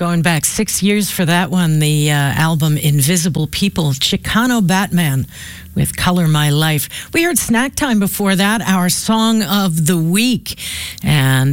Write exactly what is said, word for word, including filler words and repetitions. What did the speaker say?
Going back six years for that one, the uh, album Invisible People, Chicano Batman with Color My Life. We heard Snack Time before that, our song of the week. And